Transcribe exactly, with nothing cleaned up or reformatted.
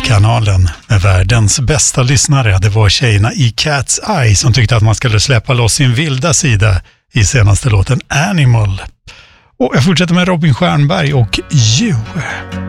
Kanalen med världens bästa lyssnare. Det var tjejerna i Cat's Eye som tyckte att man skulle släppa loss sin vilda sida i senaste låten Animal. Och jag fortsätter med Robin Stjernberg och You.